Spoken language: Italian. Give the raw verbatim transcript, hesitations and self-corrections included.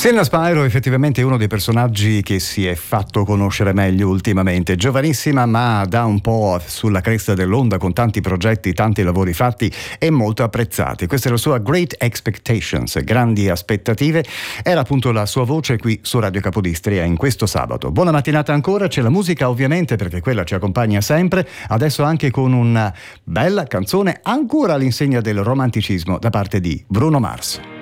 Selena Spyro effettivamente è uno dei personaggi che si è fatto conoscere meglio ultimamente, giovanissima ma da un po' sulla cresta dell'onda, con tanti progetti, tanti lavori fatti e molto apprezzati. Questa è la sua Great Expectations, grandi aspettative, era appunto la sua voce qui su Radio Capodistria in questo sabato. Buona mattinata ancora, c'è la musica ovviamente perché quella ci accompagna sempre, adesso anche con una bella canzone ancora all'insegna del romanticismo da parte di Bruno Mars.